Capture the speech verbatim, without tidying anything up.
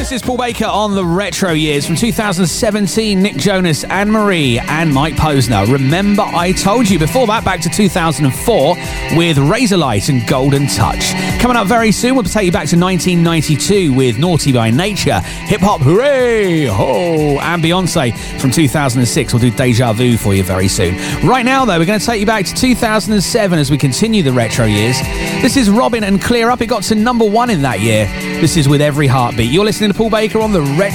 This is Paul Baker on the Retro Years from two thousand seventeen. Nick Jonas, Anne Marie and Mike Posner. Remember I Told You. Before that, back to two thousand four with Razorlight and Golden Touch. Coming up very soon, we'll take you back to nineteen ninety-two with Naughty by Nature, Hip Hop Hooray Ho, and Beyonce from two thousand six. We'll do Deja Vu for you very soon. Right now, though, we're going to take you back to two thousand seven as we continue the Retro Years. This is Robin and Clear Up. It got to number one in that year. This is With Every Heartbeat. You're listening to Paul Baker on the Retro